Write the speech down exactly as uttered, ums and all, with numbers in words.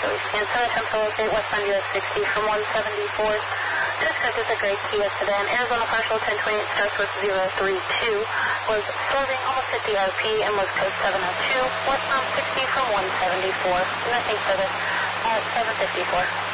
release again. Southern Central locate westbound U S sixty from one seventy-four. Described as a gray Kia sedan. Arizona partial ten twenty-eight starts with zero three two. Was swerving almost fifty R P and was code seven oh two. Westbound sixty from one seventy-four. Nothing further. Uh, seven fifty-four.